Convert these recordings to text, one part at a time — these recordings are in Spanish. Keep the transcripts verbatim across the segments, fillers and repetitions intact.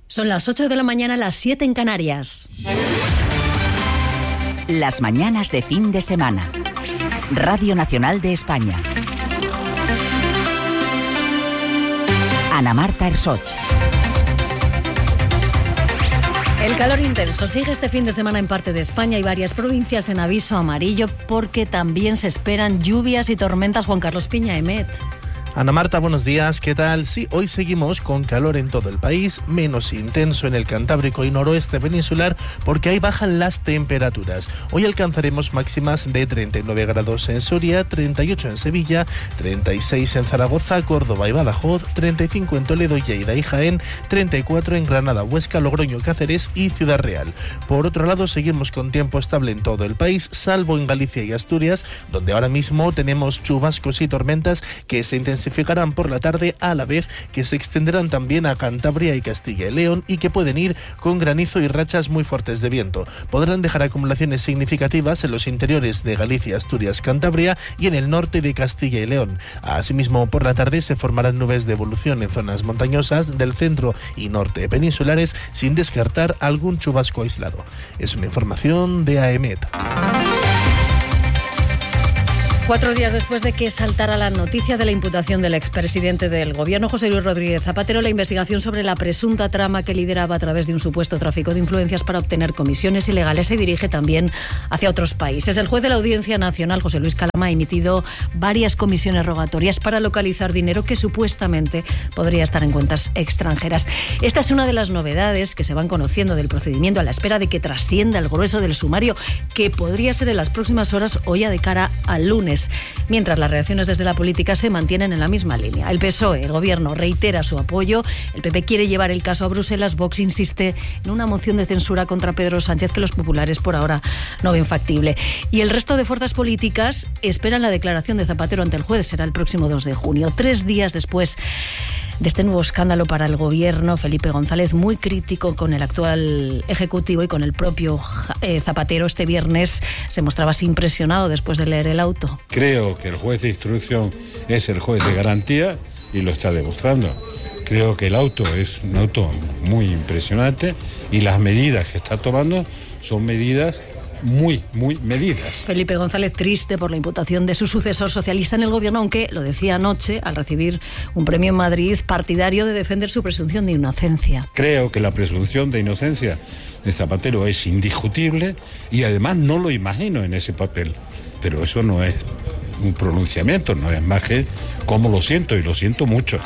Son las ocho de la mañana, las siete en Canarias. Las mañanas de fin de semana. Radio Nacional de España. Ana Marta Ersoch. El calor intenso sigue este fin de semana en parte de España y varias provincias en aviso amarillo porque también se esperan lluvias y tormentas. Juan Carlos Piña, Emet. Ana Marta, buenos días, ¿qué tal? Sí, hoy seguimos con calor en todo el país, menos intenso en el Cantábrico y noroeste peninsular porque ahí bajan las temperaturas. Hoy alcanzaremos máximas de treinta y nueve grados en Soria, treinta y ocho en Sevilla, treinta y seis en Zaragoza, Córdoba y Badajoz, treinta y cinco en Toledo, Lleida y Jaén, treinta y cuatro en Granada, Huesca, Logroño, Cáceres y Ciudad Real. Por otro lado, seguimos con tiempo estable en todo el país, salvo en Galicia y Asturias, donde ahora mismo tenemos chubascos y tormentas que se intensifican intensificarán por la tarde a la vez que se extenderán también a Cantabria y Castilla y León y que pueden ir con granizo y rachas muy fuertes de viento. Podrán dejar acumulaciones significativas en los interiores de Galicia, Asturias, Cantabria y en el norte de Castilla y León. Asimismo, por la tarde se formarán nubes de evolución en zonas montañosas del centro y norte peninsulares sin descartar algún chubasco aislado. Es una información de A E M E T. Cuatro días después de que saltara la noticia de la imputación del expresidente del Gobierno, José Luis Rodríguez Zapatero, la investigación sobre la presunta trama que lideraba a través de un supuesto tráfico de influencias para obtener comisiones ilegales se dirige también hacia otros países. El juez de la Audiencia Nacional, José Luis Calama, ha emitido varias comisiones rogatorias para localizar dinero que supuestamente podría estar en cuentas extranjeras. Esta es una de las novedades que se van conociendo del procedimiento a la espera de que trascienda el grueso del sumario, que podría ser en las próximas horas o ya de cara al lunes. Mientras las reacciones desde la política se mantienen en la misma línea. El P S O E, el Gobierno, reitera su apoyo. El P P quiere llevar el caso a Bruselas. Vox insiste en una moción de censura contra Pedro Sánchez que los populares por ahora no ven factible. Y el resto de fuerzas políticas esperan la declaración de Zapatero ante el juez. Será el próximo dos de junio. Tres días después de este nuevo escándalo para el Gobierno, Felipe González, muy crítico con el actual Ejecutivo y con el propio eh, Zapatero, este viernes se mostraba así impresionado después de leer el auto. Creo que el juez de instrucción es el juez de garantía y lo está demostrando. Creo que el auto es un auto muy impresionante y las medidas que está tomando son medidas muy, muy medidas. Felipe González triste por la imputación de su sucesor socialista en el Gobierno, aunque, lo decía anoche, al recibir un premio en Madrid, partidario de defender su presunción de inocencia. Creo que la presunción de inocencia de Zapatero es indiscutible y además no lo imagino en ese papel. Pero eso no es un pronunciamiento, no es más que cómo lo siento, y lo siento mucho.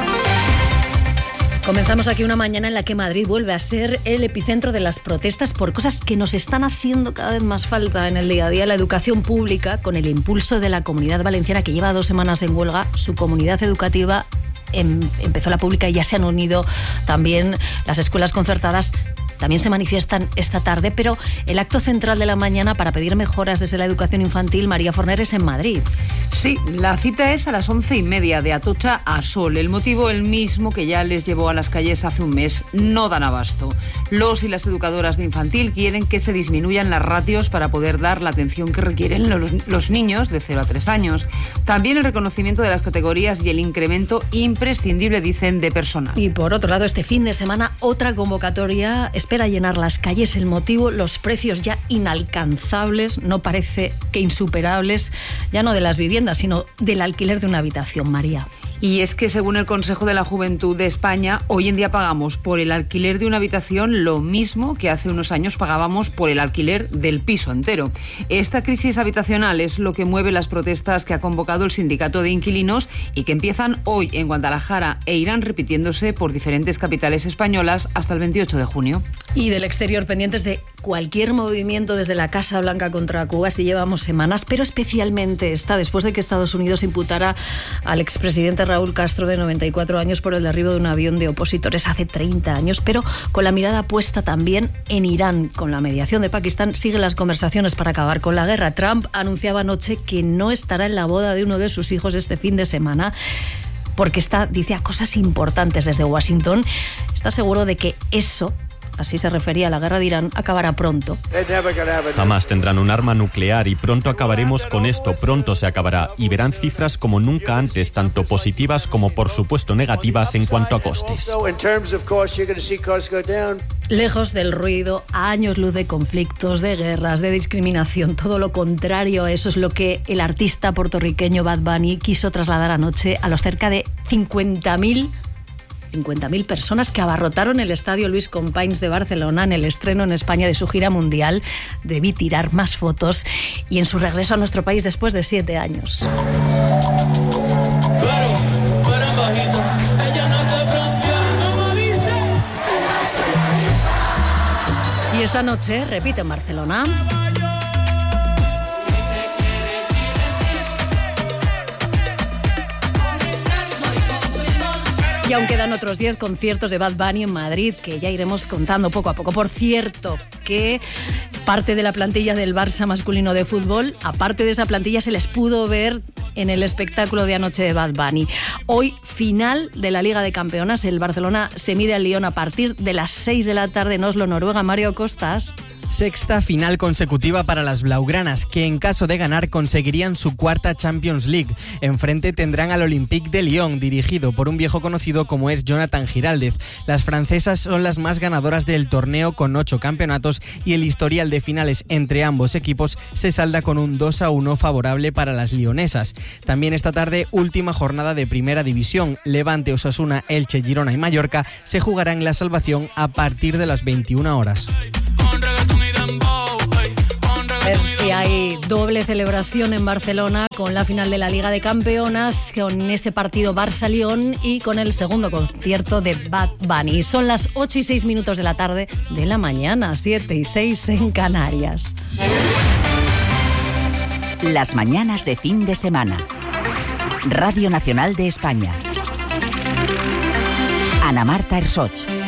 Comenzamos aquí una mañana en la que Madrid vuelve a ser el epicentro de las protestas por cosas que nos están haciendo cada vez más falta en el día a día. La educación pública, con el impulso de la Comunidad Valenciana, que lleva dos semanas en huelga, su comunidad educativa em, empezó la pública y ya se han unido también las escuelas concertadas. También se manifiestan esta tarde, pero el acto central de la mañana para pedir mejoras desde la educación infantil, María Forner, es en Madrid. Sí, la cita es a las once y media, de Atocha a Sol. El motivo el mismo que ya les llevó a las calles hace un mes. No dan abasto. Los y las educadoras de infantil quieren que se disminuyan las ratios para poder dar la atención que requieren los, los niños de cero a tres años. También el reconocimiento de las categorías y el incremento imprescindible, dicen, de personal. Y por otro lado, este fin de semana, otra convocatoria espera llenar las calles. El motivo, los precios ya inalcanzables, no parece que insuperables, ya no de las viviendas, sino del alquiler de una habitación, María. Y es que, según el Consejo de la Juventud de España, hoy en día pagamos por el alquiler de una habitación lo mismo que hace unos años pagábamos por el alquiler del piso entero. Esta crisis habitacional es lo que mueve las protestas que ha convocado el Sindicato de Inquilinos y que empiezan hoy en Guadalajara e irán repitiéndose por diferentes capitales españolas hasta el veintiocho de junio. Y del exterior, pendientes de cualquier movimiento desde la Casa Blanca contra Cuba, si llevamos semanas, pero especialmente esta, después de que Estados Unidos imputara al expresidente Raúl Castro, de noventa y cuatro años, por el derribo de un avión de opositores hace treinta años, pero con la mirada puesta también en Irán. Con la mediación de Pakistán siguen las conversaciones para acabar con la guerra. Trump anunciaba anoche que no estará en la boda de uno de sus hijos este fin de semana, porque está, dice, a cosas importantes desde Washington. Está seguro de que eso así se refería a la guerra de Irán, acabará pronto. Jamás tendrán un arma nuclear y pronto acabaremos con esto, pronto se acabará y verán cifras como nunca antes, tanto positivas como por supuesto negativas en cuanto a costes. Lejos del ruido, a años luz de conflictos, de guerras, de discriminación, todo lo contrario, eso es lo que el artista puertorriqueño Bad Bunny quiso trasladar anoche a los cerca de cincuenta mil personas que abarrotaron el estadio Luis Companys de Barcelona en el estreno en España de su gira mundial. Debí tirar más fotos y en su regreso a nuestro país después de siete años. Y esta noche repite en Barcelona. Y aún quedan otros diez conciertos de Bad Bunny en Madrid, que ya iremos contando poco a poco. Por cierto, que parte de la plantilla del Barça masculino de fútbol, aparte de esa plantilla, se les pudo ver en el espectáculo de anoche de Bad Bunny. Hoy, final de la Liga de Campeonas. El Barcelona se mide al Lyon a partir de las seis de la tarde en Oslo, Noruega. Mario Costas. Sexta final consecutiva para las blaugranas, que en caso de ganar conseguirían su cuarta Champions League. Enfrente tendrán al Olympique de Lyon, dirigido por un viejo conocido como es Jonathan Giraldez. Las francesas son las más ganadoras del torneo con ocho campeonatos y el historial de finales entre ambos equipos se salda con un dos a uno favorable para las lionesas. También esta tarde, última jornada de Primera División. Levante, Osasuna, Elche, Girona y Mallorca se jugarán la salvación a partir de las veintiuna horas. A ver si hay doble celebración en Barcelona con la final de la Liga de Campeonas, con ese partido Barça-Lyon y con el segundo concierto de Bad Bunny. Son las ocho y seis minutos de la tarde de la mañana, siete y seis en Canarias. Las mañanas de fin de semana. Radio Nacional de España. Ana Marta Ersoch.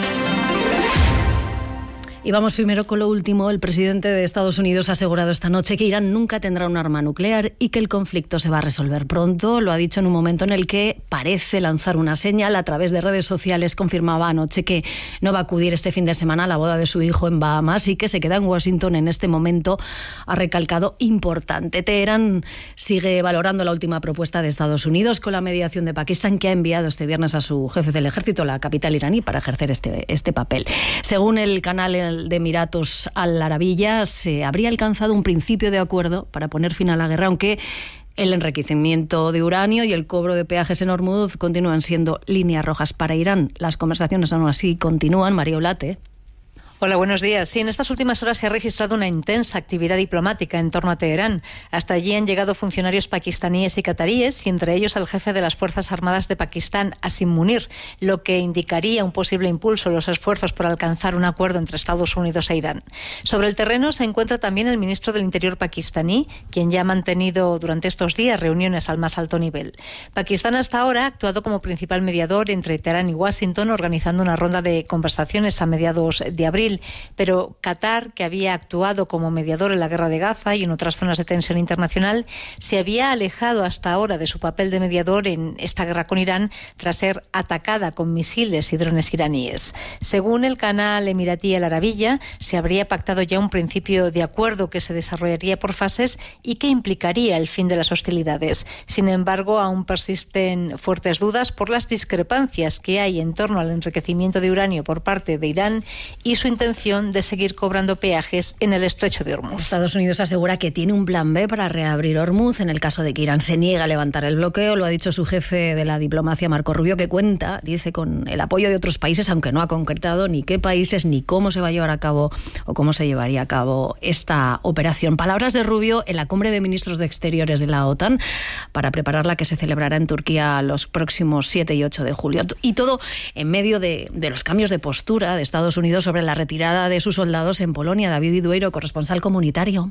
Y vamos primero con lo último. El presidente de Estados Unidos ha asegurado esta noche que Irán nunca tendrá un arma nuclear y que el conflicto se va a resolver pronto. Lo ha dicho en un momento en el que parece lanzar una señal. A través de redes sociales confirmaba anoche que no va a acudir este fin de semana a la boda de su hijo en Bahamas y que se queda en Washington en este momento. Ha recalcado importante. Teherán sigue valorando la última propuesta de Estados Unidos con la mediación de Pakistán, que ha enviado este viernes a su jefe del ejército a la capital iraní para ejercer este, este papel. Según el canal de Emiratos Al Arabiya, se habría alcanzado un principio de acuerdo para poner fin a la guerra, aunque el enriquecimiento de uranio y el cobro de peajes en Hormuz continúan siendo líneas rojas para Irán. Las conversaciones aún así continúan. María Olate. Hola, buenos días. Sí, en estas últimas horas se ha registrado una intensa actividad diplomática en torno a Teherán. Hasta allí han llegado funcionarios pakistaníes y cataríes, y entre ellos el jefe de las Fuerzas Armadas de Pakistán, Asim Munir, lo que indicaría un posible impulso en los esfuerzos por alcanzar un acuerdo entre Estados Unidos e Irán. Sobre el terreno se encuentra también el ministro del Interior pakistaní, quien ya ha mantenido durante estos días reuniones al más alto nivel. Pakistán hasta ahora ha actuado como principal mediador entre Teherán y Washington, organizando una ronda de conversaciones a mediados de abril. Pero Qatar, que había actuado como mediador en la guerra de Gaza y en otras zonas de tensión internacional, se había alejado hasta ahora de su papel de mediador en esta guerra con Irán tras ser atacada con misiles y drones iraníes. Según el canal emiratí Al Arabiya, se habría pactado ya un principio de acuerdo que se desarrollaría por fases y que implicaría el fin de las hostilidades. Sin embargo, aún persisten fuertes dudas por las discrepancias que hay en torno al enriquecimiento de uranio por parte de Irán y su intención de seguir cobrando peajes en el estrecho de Hormuz. Estados Unidos asegura que tiene un plan B para reabrir Hormuz en el caso de que Irán se niegue a levantar el bloqueo. Lo ha dicho su jefe de la diplomacia, Marco Rubio, que cuenta, dice, con el apoyo de otros países, aunque no ha concretado ni qué países ni cómo se va a llevar a cabo o cómo se llevaría a cabo esta operación. Palabras de Rubio en la cumbre de ministros de Exteriores de la OTAN para preparar la que se celebrará en Turquía los próximos siete y ocho de julio. Y todo en medio de, de los cambios de postura de Estados Unidos sobre la retirada de sus soldados en Polonia. David Idueiro, corresponsal comunitario.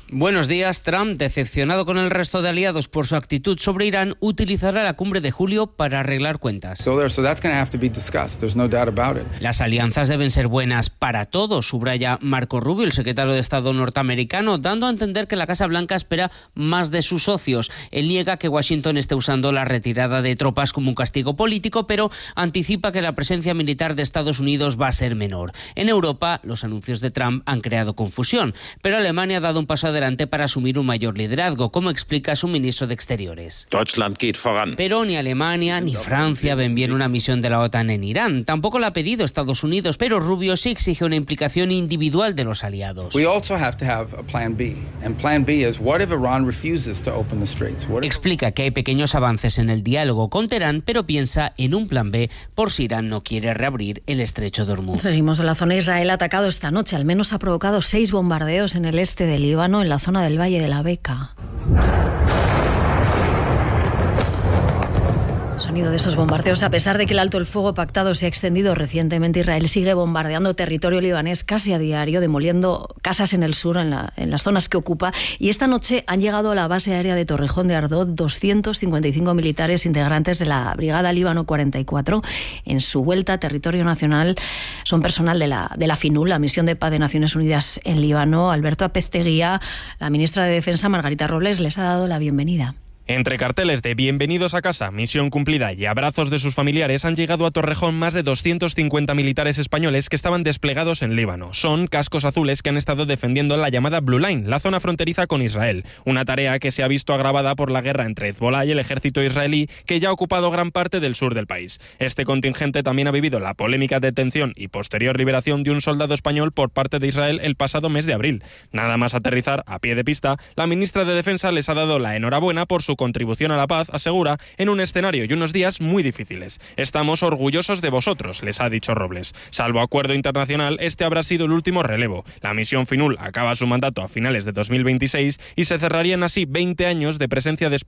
Buenos días. Trump, decepcionado con el resto de aliados por su actitud sobre Irán, utilizará la cumbre de julio para arreglar cuentas. Las alianzas deben ser buenas para todos, subraya Marco Rubio, el secretario de Estado norteamericano, dando a entender que la Casa Blanca espera más de sus socios. Él niega que Washington esté usando la retirada de tropas como un castigo político, pero anticipa que la presencia militar de Estados Unidos va a ser menor. En Europa, los anuncios de Trump han creado confusión, pero Alemania ha dado un paso adelante para asumir un mayor liderazgo, como explica su ministro de Exteriores. Pero ni Alemania ni Francia ven bien una misión de la OTAN en Irán. Tampoco la ha pedido Estados Unidos, pero Rubio sí exige una implicación individual de los aliados. Explica que hay pequeños avances en el diálogo con Teherán, pero piensa en un plan B por si Irán no quiere reabrir el estrecho de Hormuz. Seguimos en la zona. Israel ha atacado esta noche. Al menos ha provocado seis bombardeos en el este del Líbano, en la zona del Valle de la Beca. Sonido de esos bombardeos. A pesar de que el alto el fuego pactado se ha extendido recientemente, Israel sigue bombardeando territorio libanés casi a diario, demoliendo casas en el sur, en, la, en las zonas que ocupa. Y esta noche han llegado a la base aérea de Torrejón de Ardoz doscientos cincuenta y cinco militares integrantes de la Brigada Líbano cuarenta y cuatro. En su vuelta a territorio nacional son personal de la, de la FINUL, la Misión de Paz de Naciones Unidas en Líbano. Alberto Apezteguía, la ministra de Defensa, Margarita Robles, les ha dado la bienvenida. Entre carteles de bienvenidos a casa, misión cumplida y abrazos de sus familiares, han llegado a Torrejón más de doscientos cincuenta militares españoles que estaban desplegados en Líbano. Son cascos azules que han estado defendiendo la llamada Blue Line, la zona fronteriza con Israel. Una tarea que se ha visto agravada por la guerra entre Hezbollah y el ejército israelí, que ya ha ocupado gran parte del sur del país. Este contingente también ha vivido la polémica detención y posterior liberación de un soldado español por parte de Israel el pasado mes de abril. Nada más aterrizar a pie de pista, la ministra de Defensa les ha dado la enhorabuena por su contribución a la paz, asegura, en un escenario y unos días muy difíciles. Estamos orgullosos de vosotros, les ha dicho Robles. Salvo acuerdo internacional, este habrá sido el último relevo. La misión FINUL acaba su mandato a finales de dos mil veintiséis y se cerrarían así veinte años de presencia de